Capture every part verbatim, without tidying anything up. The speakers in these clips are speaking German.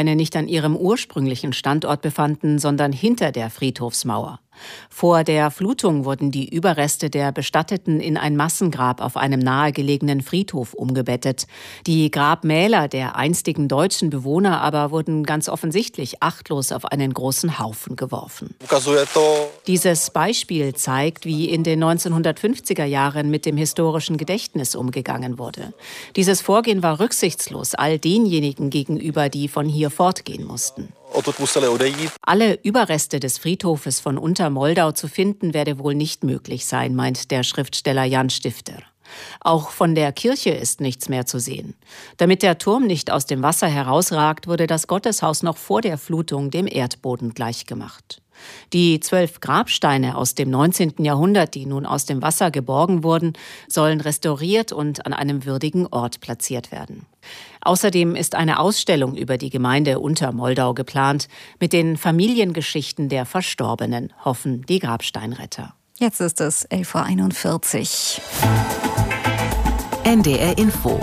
Grabsteine nicht an ihrem ursprünglichen Standort befanden, sondern hinter der Friedhofsmauer. Vor der Flutung wurden die Überreste der Bestatteten in ein Massengrab auf einem nahegelegenen Friedhof umgebettet. Die Grabmäler der einstigen deutschen Bewohner aber wurden ganz offensichtlich achtlos auf einen großen Haufen geworfen. Dieses Beispiel zeigt, wie in den neunzehnhundertfünfziger Jahren mit dem historischen Gedächtnis umgegangen wurde. Dieses Vorgehen war rücksichtslos all denjenigen gegenüber, die von hier fortgehen mussten. Alle Überreste des Friedhofes von Untermoldau zu finden, werde wohl nicht möglich sein, meint der Schriftsteller Jan Stifter. Auch von der Kirche ist nichts mehr zu sehen. Damit der Turm nicht aus dem Wasser herausragt, wurde das Gotteshaus noch vor der Flutung dem Erdboden gleichgemacht. Die zwölf Grabsteine aus dem neunzehnten Jahrhundert, die nun aus dem Wasser geborgen wurden, sollen restauriert und an einem würdigen Ort platziert werden. Außerdem ist eine Ausstellung über die Gemeinde Untermoldau geplant, mit den Familiengeschichten der Verstorbenen, hoffen die Grabsteinretter. Jetzt ist es elf Uhr einundvierzig. N D R Info.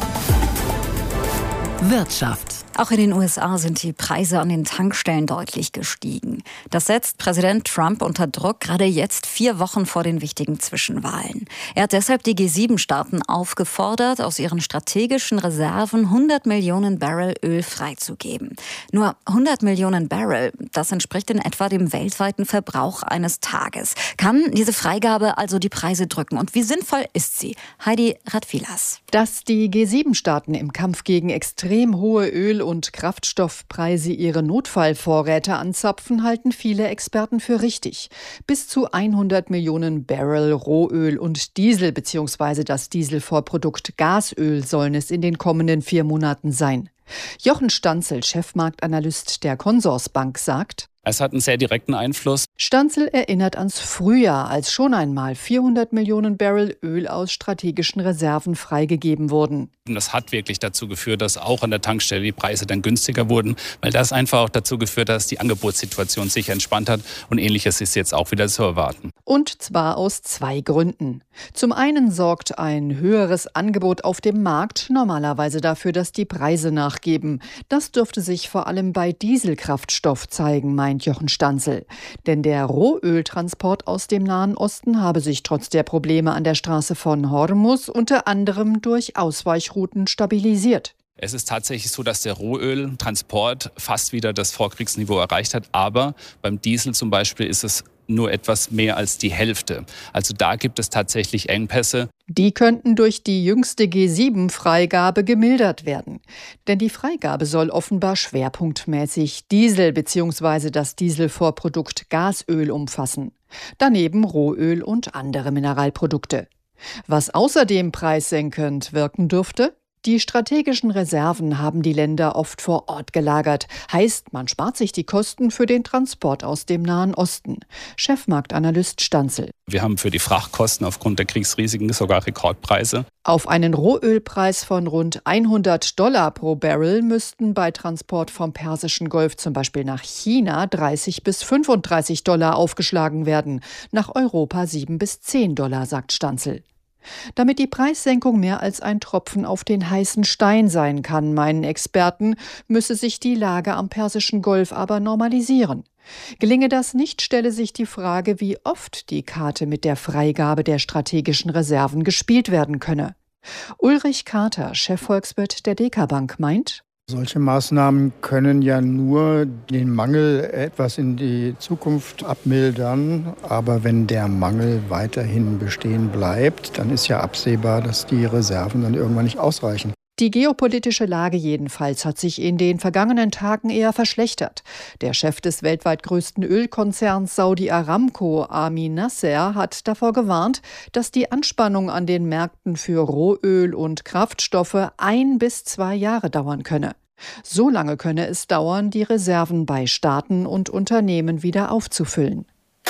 Wirtschaft. Auch in den U S A sind die Preise an den Tankstellen deutlich gestiegen. Das setzt Präsident Trump unter Druck, gerade jetzt vier Wochen vor den wichtigen Zwischenwahlen. Er hat deshalb die G sieben Staaten aufgefordert, aus ihren strategischen Reserven hundert Millionen Barrel Öl freizugeben. Nur hundert Millionen Barrel, das entspricht in etwa dem weltweiten Verbrauch eines Tages. Kann diese Freigabe also die Preise drücken? Und wie sinnvoll ist sie? Heidi Radvilas. Dass die G sieben Staaten im Kampf gegen extrem hohe Öl- und Kraftstoffpreise ihre Notfallvorräte anzapfen, halten viele Experten für richtig. Bis zu hundert Millionen Barrel Rohöl und Diesel bzw. das Dieselvorprodukt Gasöl sollen es in den kommenden vier Monaten sein. Jochen Stanzel, Chefmarktanalyst der Consorsbank, sagt: Es hat einen sehr direkten Einfluss. Stanzel erinnert ans Frühjahr, als schon einmal vierhundert Millionen Barrel Öl aus strategischen Reserven freigegeben wurden. Und das hat wirklich dazu geführt, dass auch an der Tankstelle die Preise dann günstiger wurden, weil das einfach auch dazu geführt hat, dass die Angebotssituation sich entspannt hat. Und Ähnliches ist jetzt auch wieder zu erwarten. Und zwar aus zwei Gründen. Zum einen sorgt ein höheres Angebot auf dem Markt normalerweise dafür, dass die Preise nachgeben. Das dürfte sich vor allem bei Dieselkraftstoff zeigen, meint Jochen Stanzel. Denn der Rohöltransport aus dem Nahen Osten habe sich trotz der Probleme an der Straße von Hormuz unter anderem durch Ausweichrouten stabilisiert. Es ist tatsächlich so, dass der Rohöltransport fast wieder das Vorkriegsniveau erreicht hat. Aber beim Diesel zum Beispiel ist es nur etwas mehr als die Hälfte. Also da gibt es tatsächlich Engpässe. Die könnten durch die jüngste G sieben Freigabe gemildert werden. Denn die Freigabe soll offenbar schwerpunktmäßig Diesel bzw. das Dieselvorprodukt Gasöl umfassen. Daneben Rohöl und andere Mineralprodukte. Was außerdem preissenkend wirken dürfte: Die strategischen Reserven haben die Länder oft vor Ort gelagert. Heißt, man spart sich die Kosten für den Transport aus dem Nahen Osten. Chefmarktanalyst Stanzel. Wir haben für die Frachtkosten aufgrund der Kriegsrisiken sogar Rekordpreise. Auf einen Rohölpreis von rund hundert Dollar pro Barrel müssten bei Transport vom Persischen Golf zum Beispiel nach China dreißig bis fünfunddreißig Dollar aufgeschlagen werden. Nach Europa sieben bis zehn Dollar, sagt Stanzel. Damit die Preissenkung mehr als ein Tropfen auf den heißen Stein sein kann, meinen Experten, müsse sich die Lage am Persischen Golf aber normalisieren. Gelinge das nicht, stelle sich die Frage, wie oft die Karte mit der Freigabe der strategischen Reserven gespielt werden könne. Ulrich Carter, Chefvolkswirt der Deka-Bank, meint: Solche Maßnahmen können ja nur den Mangel etwas in die Zukunft abmildern. Aber wenn der Mangel weiterhin bestehen bleibt, dann ist ja absehbar, dass die Reserven dann irgendwann nicht ausreichen. Die geopolitische Lage jedenfalls hat sich in den vergangenen Tagen eher verschlechtert. Der Chef des weltweit größten Ölkonzerns Saudi Aramco, Amin Nasser, hat davor gewarnt, dass die Anspannung an den Märkten für Rohöl und Kraftstoffe ein bis zwei Jahre dauern könne. So lange könne es dauern, die Reserven bei Staaten und Unternehmen wieder aufzufüllen.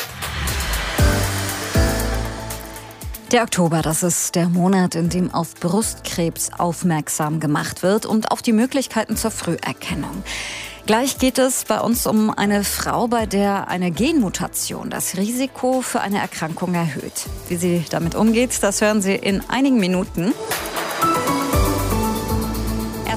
Der Oktober, das ist der Monat, in dem auf Brustkrebs aufmerksam gemacht wird und auf die Möglichkeiten zur Früherkennung. Gleich geht es bei uns um eine Frau, bei der eine Genmutation das Risiko für eine Erkrankung erhöht. Wie sie damit umgeht, das hören Sie in einigen Minuten.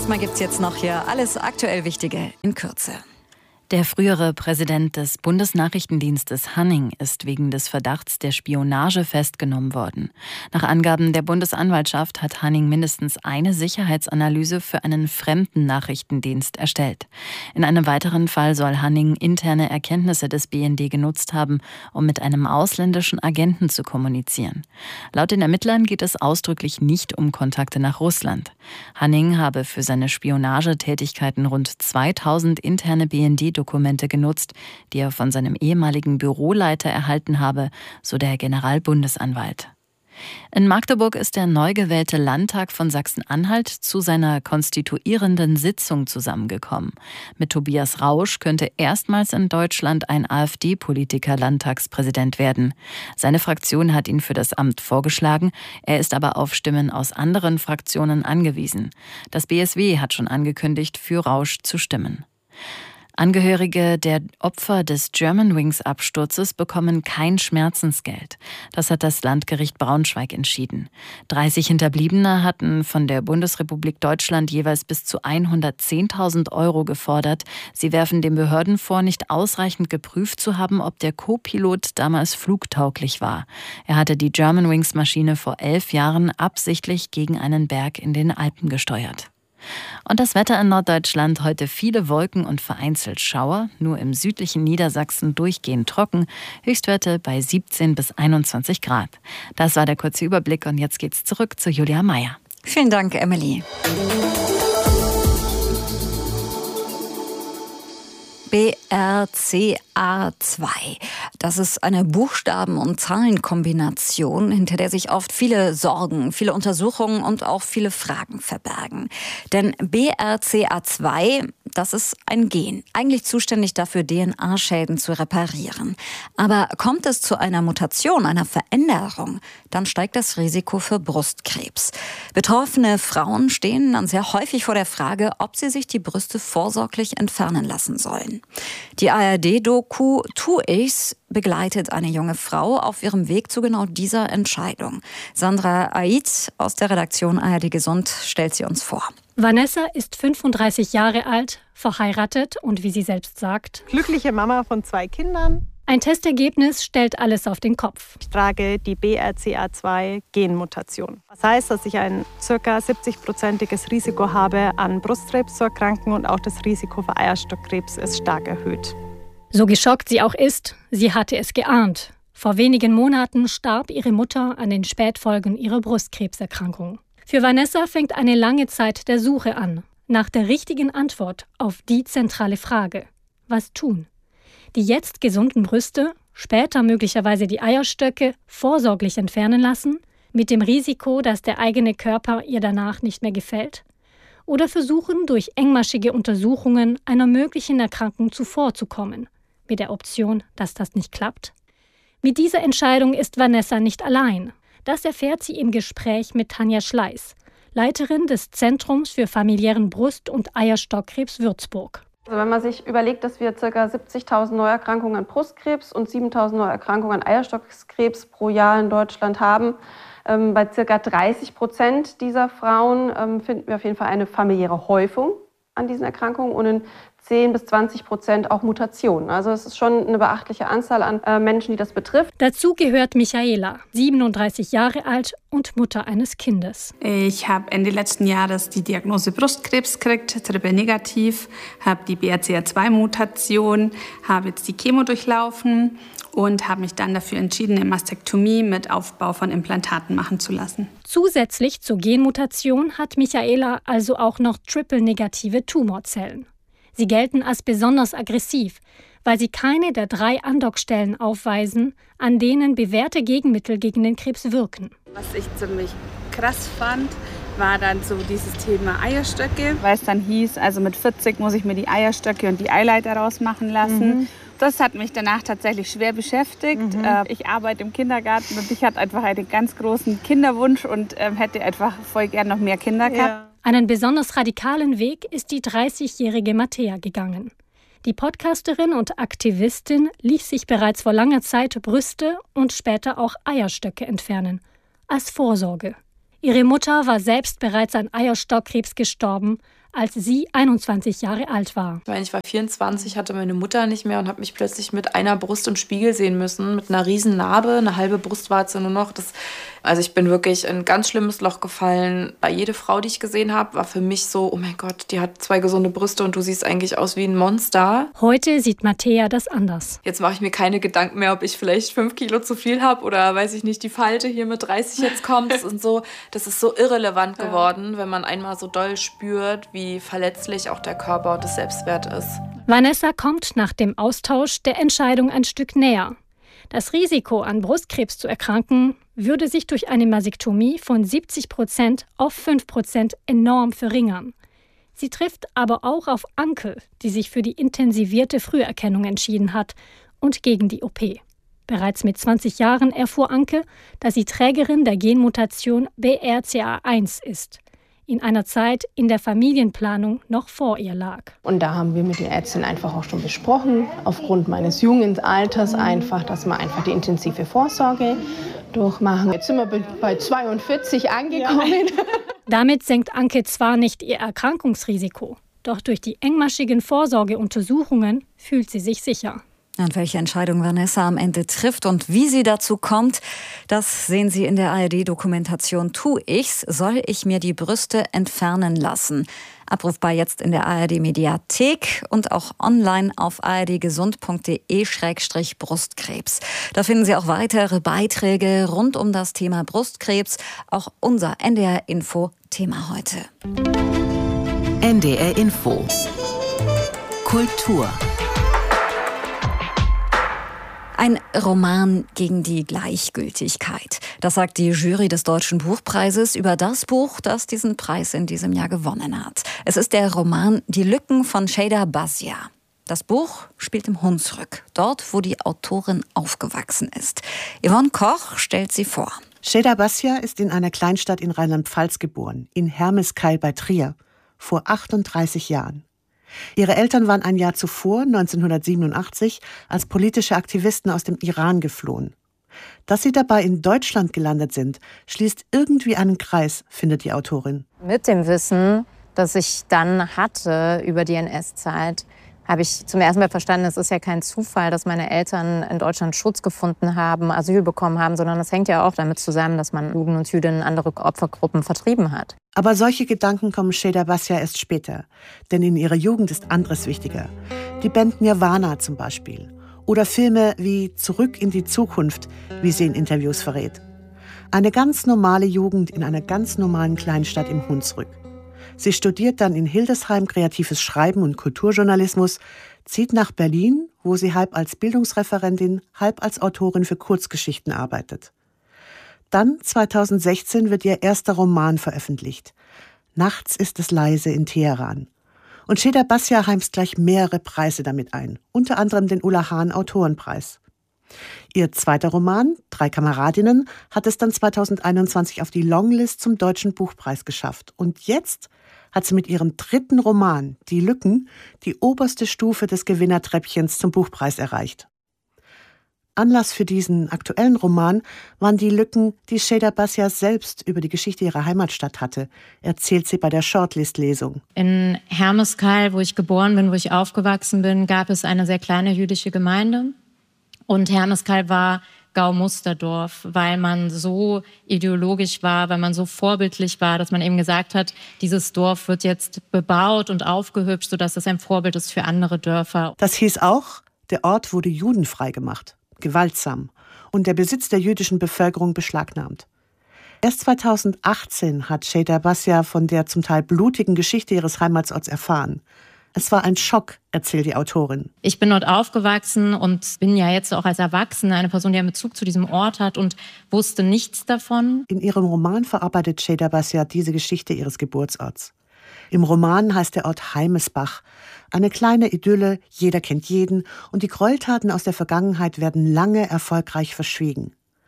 Erstmal gibt's jetzt noch hier alles aktuell Wichtige in Kürze. Der frühere Präsident des Bundesnachrichtendienstes Hanning ist wegen des Verdachts der Spionage festgenommen worden. Nach Angaben der Bundesanwaltschaft hat Hanning mindestens eine Sicherheitsanalyse für einen fremden Nachrichtendienst erstellt. In einem weiteren Fall soll Hanning interne Erkenntnisse des B N D genutzt haben, um mit einem ausländischen Agenten zu kommunizieren. Laut den Ermittlern geht es ausdrücklich nicht um Kontakte nach Russland. Hanning habe für seine Spionagetätigkeiten rund zweitausend interne B N D-Dokumente genutzt, die er von seinem ehemaligen Büroleiter erhalten habe, so der Generalbundesanwalt. In Magdeburg ist der neu gewählte Landtag von Sachsen-Anhalt zu seiner konstituierenden Sitzung zusammengekommen. Mit Tobias Rausch könnte erstmals in Deutschland ein AfD-Politiker Landtagspräsident werden. Seine Fraktion hat ihn für das Amt vorgeschlagen, er ist aber auf Stimmen aus anderen Fraktionen angewiesen. Das B S W hat schon angekündigt, für Rausch zu stimmen. Angehörige der Opfer des Germanwings-Absturzes bekommen kein Schmerzensgeld. Das hat das Landgericht Braunschweig entschieden. dreißig Hinterbliebene hatten von der Bundesrepublik Deutschland jeweils bis zu hundertzehntausend Euro gefordert. Sie werfen den Behörden vor, nicht ausreichend geprüft zu haben, ob der Co-Pilot damals flugtauglich war. Er hatte die Germanwings-Maschine vor elf Jahren absichtlich gegen einen Berg in den Alpen gesteuert. Und das Wetter in Norddeutschland: heute viele Wolken und vereinzelt Schauer, nur im südlichen Niedersachsen durchgehend trocken, Höchstwerte bei siebzehn bis einundzwanzig Grad. Das war der kurze Überblick und jetzt geht's zurück zu Julia Meyer. Vielen Dank, Emily. B R C A zwei. Das ist eine Buchstaben- und Zahlenkombination, hinter der sich oft viele Sorgen, viele Untersuchungen und auch viele Fragen verbergen. Denn B R C A zwei, das ist ein Gen, eigentlich zuständig dafür, D N A-Schäden zu reparieren. Aber kommt es zu einer Mutation, einer Veränderung, dann steigt das Risiko für Brustkrebs. Betroffene Frauen stehen dann sehr häufig vor der Frage, ob sie sich die Brüste vorsorglich entfernen lassen sollen. Die A R D-Doku Tu ich's begleitet eine junge Frau auf ihrem Weg zu genau dieser Entscheidung. Sandra Aid aus der Redaktion A R D Gesund stellt sie uns vor. Vanessa ist fünfunddreißig Jahre alt, verheiratet und, wie sie selbst sagt, glückliche Mama von zwei Kindern. Ein Testergebnis stellt alles auf den Kopf. Ich trage die B R C A zwei Genmutation. Das heißt, dass ich ein ca. siebzig-prozentiges Risiko habe, an Brustkrebs zu erkranken, und auch das Risiko für Eierstockkrebs ist stark erhöht. So geschockt sie auch ist, sie hatte es geahnt. Vor wenigen Monaten starb ihre Mutter an den Spätfolgen ihrer Brustkrebserkrankung. Für Vanessa fängt eine lange Zeit der Suche an, nach der richtigen Antwort auf die zentrale Frage: Was tun? Die jetzt gesunden Brüste, später möglicherweise die Eierstöcke, vorsorglich entfernen lassen, mit dem Risiko, dass der eigene Körper ihr danach nicht mehr gefällt? Oder versuchen, durch engmaschige Untersuchungen einer möglichen Erkrankung zuvorzukommen, mit der Option, dass das nicht klappt? Mit dieser Entscheidung ist Vanessa nicht allein. Das erfährt sie im Gespräch mit Tanja Schleiß, Leiterin des Zentrums für familiären Brust- und Eierstockkrebs Würzburg. Also wenn man sich überlegt, dass wir ca. siebzigtausend Neuerkrankungen an Brustkrebs und siebentausend Neuerkrankungen an Eierstockkrebs pro Jahr in Deutschland haben, ähm, bei ca. dreißig Prozent dieser Frauen ähm, finden wir auf jeden Fall eine familiäre Häufung an diesen Erkrankungen und in zehn bis zwanzig Prozent auch Mutationen. Also es ist schon eine beachtliche Anzahl an äh, Menschen, die das betrifft. Dazu gehört Michaela, siebenunddreißig Jahre alt und Mutter eines Kindes. Ich habe Ende letzten Jahres die Diagnose Brustkrebs gekriegt, triple negativ, habe die B R C A zwei Mutation, habe jetzt die Chemo durchlaufen und habe mich dann dafür entschieden, eine Mastektomie mit Aufbau von Implantaten machen zu lassen. Zusätzlich zur Genmutation hat Michaela also auch noch triple-negative Tumorzellen. Sie gelten als besonders aggressiv, weil sie keine der drei Andockstellen aufweisen, an denen bewährte Gegenmittel gegen den Krebs wirken. Was ich ziemlich krass fand, war dann so dieses Thema Eierstöcke, weil es dann hieß, also mit vierzig muss ich mir die Eierstöcke und die Eileiter rausmachen lassen. Mhm. Das hat mich danach tatsächlich schwer beschäftigt. Mhm. Ich arbeite im Kindergarten und ich hatte einfach einen ganz großen Kinderwunsch und hätte einfach voll gern noch mehr Kinder gehabt. Ja. Einen besonders radikalen Weg ist die dreißigjährige Mattea gegangen. Die Podcasterin und Aktivistin ließ sich bereits vor langer Zeit Brüste und später auch Eierstöcke entfernen, als Vorsorge. Ihre Mutter war selbst bereits an Eierstockkrebs gestorben, als sie einundzwanzig Jahre alt war. Ich meine, ich war vierundzwanzig, hatte meine Mutter nicht mehr und habe mich plötzlich mit einer Brust im Spiegel sehen müssen, mit einer riesen Narbe, eine halbe Brustwarze nur noch. Das, also ich bin wirklich in ein ganz schlimmes Loch gefallen. Bei jede Frau, die ich gesehen habe, war für mich so, oh mein Gott, die hat zwei gesunde Brüste und du siehst eigentlich aus wie ein Monster. Heute sieht Mattea das anders. Jetzt mache ich mir keine Gedanken mehr, ob ich vielleicht fünf Kilo zu viel habe oder, weiß ich nicht, die Falte hier mit dreißig jetzt kommt. Das ist so, das ist so irrelevant geworden, wenn man einmal so doll spürt, wie wie verletzlich auch der Körper und das Selbstwert ist. Vanessa kommt nach dem Austausch der Entscheidung ein Stück näher. Das Risiko, an Brustkrebs zu erkranken, würde sich durch eine Masektomie von siebzig Prozent auf fünf Prozent enorm verringern. Sie trifft aber auch auf Anke, die sich für die intensivierte Früherkennung entschieden hat und gegen die O P. Bereits mit zwanzig Jahren erfuhr Anke, dass sie Trägerin der Genmutation B R C A eins ist. In einer Zeit, in der Familienplanung noch vor ihr lag. Und da haben wir mit den Ärzten einfach auch schon besprochen, aufgrund meines jungen Alters einfach, dass wir einfach die intensive Vorsorge durchmachen. Jetzt sind wir bei zweiundvierzig angekommen. Ja. Damit senkt Anke zwar nicht ihr Erkrankungsrisiko, doch durch die engmaschigen Vorsorgeuntersuchungen fühlt sie sich sicher. Und welche Entscheidung Vanessa am Ende trifft und wie sie dazu kommt, das sehen Sie in der A R D-Dokumentation Tu ich's, soll ich mir die Brüste entfernen lassen? Abrufbar jetzt in der A R D-Mediathek und auch online auf a r d gesund punkt d e slash Brustkrebs. Da finden Sie auch weitere Beiträge rund um das Thema Brustkrebs, auch unser N D R-Info-Thema heute. N D R-Info Kultur. Ein Roman gegen die Gleichgültigkeit. Das sagt die Jury des Deutschen Buchpreises über das Buch, das diesen Preis in diesem Jahr gewonnen hat. Es ist der Roman Die Lücken von Sheyda Bhasia. Das Buch spielt im Hunsrück, dort, wo die Autorin aufgewachsen ist. Yvonne Koch stellt sie vor. Sheyda Bhasia ist in einer Kleinstadt in Rheinland-Pfalz geboren, in Hermeskeil bei Trier, vor achtunddreißig Jahren. Ihre Eltern waren ein Jahr zuvor, neunzehnhundertsiebenundachtzig, als politische Aktivisten aus dem Iran geflohen. Dass sie dabei in Deutschland gelandet sind, schließt irgendwie einen Kreis, findet die Autorin. Mit dem Wissen, das ich dann hatte über die N S-Zeit, habe ich zum ersten Mal verstanden, es ist ja kein Zufall, dass meine Eltern in Deutschland Schutz gefunden haben, Asyl bekommen haben, sondern es hängt ja auch damit zusammen, dass man Juden und Jüdinnen andere Opfergruppen vertrieben hat. Aber solche Gedanken kommen Sheyda Bhasia erst später, denn in ihrer Jugend ist anderes wichtiger. Die Band Nirvana zum Beispiel. Oder Filme wie Zurück in die Zukunft, wie sie in Interviews verrät. Eine ganz normale Jugend in einer ganz normalen Kleinstadt im Hunsrück. Sie studiert dann in Hildesheim kreatives Schreiben und Kulturjournalismus, zieht nach Berlin, wo sie halb als Bildungsreferentin, halb als Autorin für Kurzgeschichten arbeitet. Dann, zweitausendsechzehn, wird ihr erster Roman veröffentlicht. Nachts ist es leise in Teheran. Und Sheyda Bhasia heimst gleich mehrere Preise damit ein, unter anderem den Ulla Hahn Autorenpreis. Ihr zweiter Roman, Drei Kameradinnen, hat es dann zweitausendeinundzwanzig auf die Longlist zum Deutschen Buchpreis geschafft. Und jetzt hat sie mit ihrem dritten Roman, Die Lücken, die oberste Stufe des Gewinnertreppchens zum Buchpreis erreicht. Anlass für diesen aktuellen Roman waren die Lücken, die Sheyda Bhasia selbst über die Geschichte ihrer Heimatstadt hatte, erzählt sie bei der Shortlist-Lesung. In Hermeskeil, wo ich geboren bin, wo ich aufgewachsen bin, gab es eine sehr kleine jüdische Gemeinde. Und Hermeskeil war Gaumusterdorf, weil man so ideologisch war, weil man so vorbildlich war, dass man eben gesagt hat, dieses Dorf wird jetzt bebaut und aufgehübscht, sodass es ein Vorbild ist für andere Dörfer. Das hieß auch, der Ort wurde judenfrei gemacht, gewaltsam, und der Besitz der jüdischen Bevölkerung beschlagnahmt. Erst zweitausendachtzehn hat Sheyda Bhasia von der zum Teil blutigen Geschichte ihres Heimatsorts erfahren. Es war ein Schock, erzählt die Autorin. Ich bin dort aufgewachsen und bin ja jetzt auch als Erwachsene eine Person, die einen Bezug zu diesem Ort hat und wusste nichts davon. In ihrem Roman verarbeitet Sheyda Bhasia diese Geschichte ihres Geburtsorts. Im Roman heißt der Ort Heimesbach. Eine kleine Idylle, jeder kennt jeden und die Gräueltaten aus der Vergangenheit werden lange erfolgreich verschwiegen.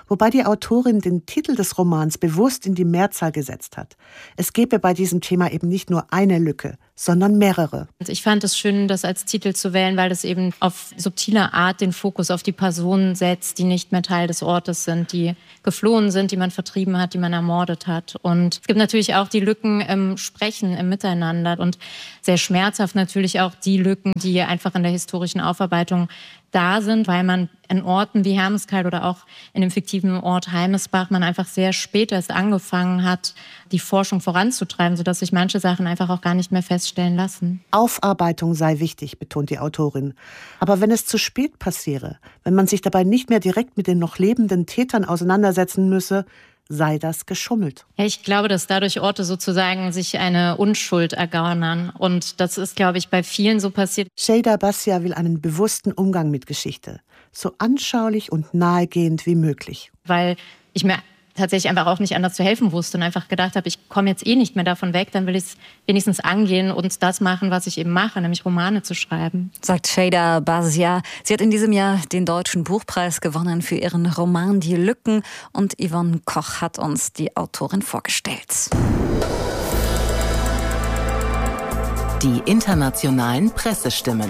wobei die Autorin den Titel des Romans bewusst in die Mehrzahl gesetzt hat. Es gäbe bei diesem Thema eben nicht nur eine Lücke, sondern mehrere. Ich fand es schön, das als Titel zu wählen, weil es eben auf subtile Art den Fokus auf die Personen setzt, die nicht mehr Teil des Ortes sind, die geflohen sind, die man vertrieben hat, die man ermordet hat. Und es gibt natürlich auch die Lücken im Sprechen, im Miteinander und sehr schmerzhaft natürlich auch die Lücken, die einfach in der historischen Aufarbeitung da sind, weil man in Orten wie Hermeskeil oder auch in dem fiktiven Ort Heimesbach man einfach sehr spät erst angefangen hat, die Forschung voranzutreiben, sodass sich manche Sachen einfach auch gar nicht mehr feststellen lassen. Aufarbeitung sei wichtig, betont die Autorin. Aber wenn es zu spät passiere, wenn man sich dabei nicht mehr direkt mit den noch lebenden Tätern auseinandersetzen müsse, sei das geschummelt. Ja, ich glaube, dass dadurch Orte sozusagen sich eine Unschuld ergaunern. Und das ist, glaube ich, bei vielen so passiert. Şeyda Basya will einen bewussten Umgang mit Geschichte. So anschaulich und nahegehend wie möglich. Weil ich mir tatsächlich einfach auch nicht anders zu helfen wusste und einfach gedacht habe, ich komme jetzt eh nicht mehr davon weg, dann will ich es wenigstens angehen und das machen, was ich eben mache, nämlich Romane zu schreiben. Sagt Şeyda Basya. Sie hat in diesem Jahr den Deutschen Buchpreis gewonnen für ihren Roman Die Lücken und Yvonne Koch hat uns die Autorin vorgestellt. Die internationalen Pressestimmen.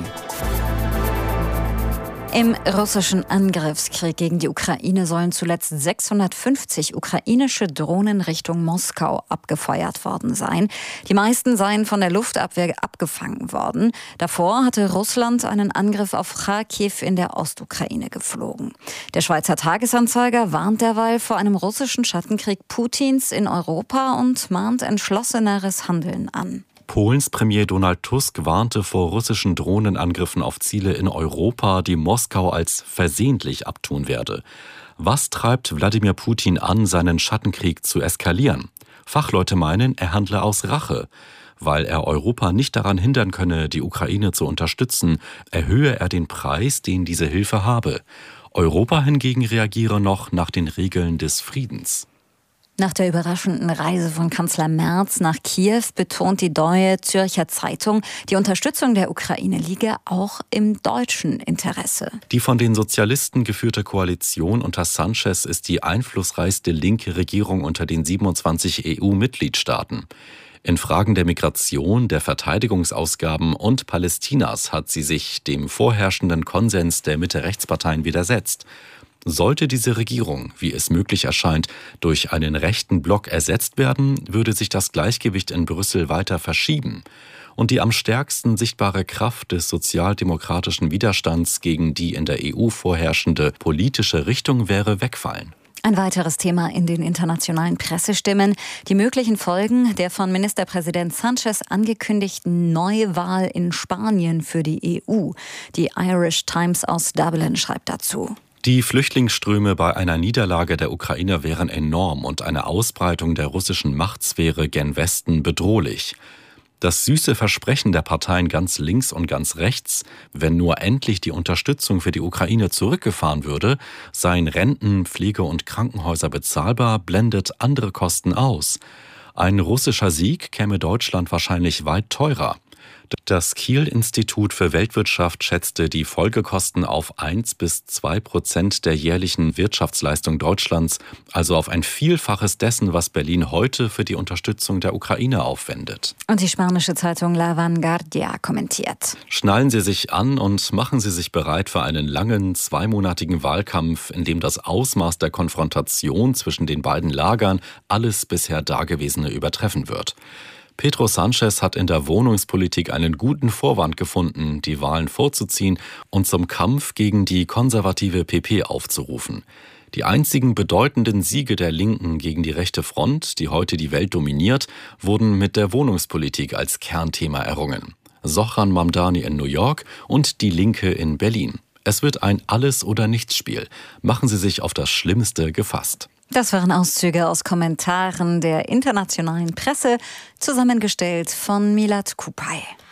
Im russischen Angriffskrieg gegen die Ukraine sollen zuletzt sechshundertfünfzig ukrainische Drohnen Richtung Moskau abgefeuert worden sein. Die meisten seien von der Luftabwehr abgefangen worden. Davor hatte Russland einen Angriff auf Charkiw in der Ostukraine geflogen. Der Schweizer Tagesanzeiger warnt derweil vor einem russischen Schattenkrieg Putins in Europa und mahnt entschlosseneres Handeln an. Polens Premier Donald Tusk warnte vor russischen Drohnenangriffen auf Ziele in Europa, die Moskau als versehentlich abtun werde. Was treibt Wladimir Putin an, seinen Schattenkrieg zu eskalieren? Fachleute meinen, er handle aus Rache. Weil er Europa nicht daran hindern könne, die Ukraine zu unterstützen, erhöhe er den Preis, den diese Hilfe habe. Europa hingegen reagiere noch nach den Regeln des Friedens. Nach der überraschenden Reise von Kanzler Merz nach Kiew betont die Neue Zürcher Zeitung, die Unterstützung der Ukraine liege auch im deutschen Interesse. Die von den Sozialisten geführte Koalition unter Sanchez ist die einflussreichste linke Regierung unter den siebenundzwanzig E U-Mitgliedstaaten. In Fragen der Migration, der Verteidigungsausgaben und Palästinas hat sie sich dem vorherrschenden Konsens der Mitte-Rechts-Parteien widersetzt. Sollte diese Regierung, wie es möglich erscheint, durch einen rechten Block ersetzt werden, würde sich das Gleichgewicht in Brüssel weiter verschieben. Und die am stärksten sichtbare Kraft des sozialdemokratischen Widerstands gegen die in der E U vorherrschende politische Richtung wäre wegfallen. Ein weiteres Thema in den internationalen Pressestimmen: die möglichen Folgen der von Ministerpräsident Sanchez angekündigten Neuwahl in Spanien für die E U. Die Irish Times aus Dublin schreibt dazu. Die Flüchtlingsströme bei einer Niederlage der Ukraine wären enorm und eine Ausbreitung der russischen Machtsphäre gen Westen bedrohlich. Das süße Versprechen der Parteien ganz links und ganz rechts, wenn nur endlich die Unterstützung für die Ukraine zurückgefahren würde, seien Renten, Pflege- und Krankenhäuser bezahlbar, blendet andere Kosten aus. Ein russischer Sieg käme Deutschland wahrscheinlich weit teurer. Das Kiel-Institut für Weltwirtschaft schätzte die Folgekosten auf eins bis zwei Prozent der jährlichen Wirtschaftsleistung Deutschlands, also auf ein Vielfaches dessen, was Berlin heute für die Unterstützung der Ukraine aufwendet. Und die spanische Zeitung La Vanguardia kommentiert: Schnallen Sie sich an und machen Sie sich bereit für einen langen, zweimonatigen Wahlkampf, in dem das Ausmaß der Konfrontation zwischen den beiden Lagern alles bisher Dagewesene übertreffen wird. Pedro Sanchez hat in der Wohnungspolitik einen guten Vorwand gefunden, die Wahlen vorzuziehen und zum Kampf gegen die konservative P P aufzurufen. Die einzigen bedeutenden Siege der Linken gegen die rechte Front, die heute die Welt dominiert, wurden mit der Wohnungspolitik als Kernthema errungen. Zohran Mamdani in New York und die Linke in Berlin. Es wird ein Alles-oder-Nichts-Spiel. Machen Sie sich auf das Schlimmste gefasst. Das waren Auszüge aus Kommentaren der internationalen Presse, zusammengestellt von Milad Kupay.